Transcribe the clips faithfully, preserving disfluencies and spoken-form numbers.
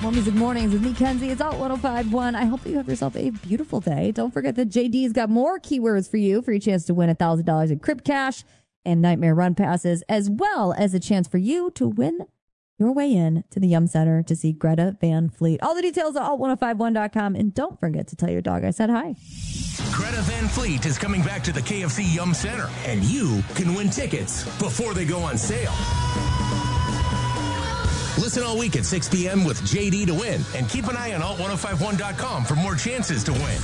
More Music Mornings with me, Kenzie. It's all one oh five point one. I hope that you have yourself a beautiful day. Don't forget that J D's got more keywords for you for your chance to win one thousand dollars in Crib Cash and Nightmare Run passes, as well as a chance for you to win your way in to the Yum Center to see Greta Van Fleet. All the details at alt one oh five one dot com. And don't forget to tell your dog I said hi. Greta Van Fleet is coming back to the K F C Yum Center, and you can win tickets before they go on sale. Listen all week at six p.m. with J D to win, and keep an eye on alt one oh five one dot com for more chances to win.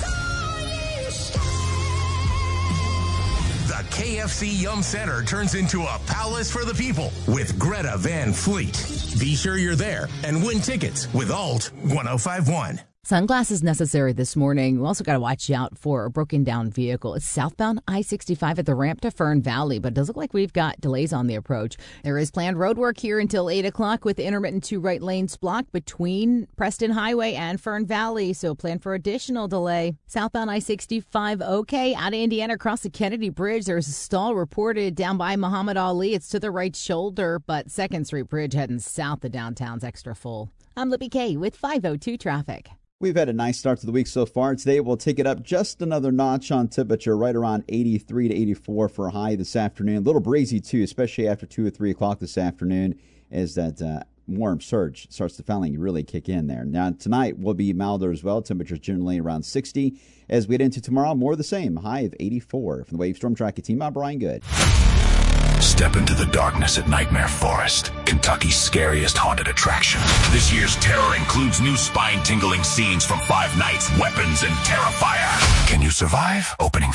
The K F C Yum Center turns into a palace for the people with Greta Van Fleet. Be sure you're there and win tickets with alt one oh five one. Sunglasses necessary this morning. We also got to watch out for a broken down vehicle. It's southbound I sixty-five at the ramp to Fern Valley, but it does look like we've got delays on the approach. There is planned road work here until eight o'clock with intermittent two right lanes blocked between Preston Highway and Fern Valley, so plan for additional delay. Southbound I sixty-five, okay. Out of Indiana across the Kennedy Bridge, there's a stall reported down by Muhammad Ali. It's to the right shoulder, but second Street Bridge heading south to downtown's extra full. I'm Libby K with five oh two traffic. We've had a nice start to the week so far. Today we'll take it up just another notch on temperature, right around eighty-three to eighty-four for a high this afternoon. A little breezy, too, especially after two or three o'clock this afternoon, as that uh, warm surge starts to finally really kick in there. Now, tonight will be milder as well. Temperatures generally around sixty. As we get into tomorrow, more of the same, high of eighty-four. From the Wave Storm Tracker team, I'm Brian Good. Step into the darkness at Nightmare Forest, Kentucky's scariest haunted attraction. This year's terror includes new spine-tingling scenes from Five Nights, Weapons, and Terrifier. Can you survive? Opening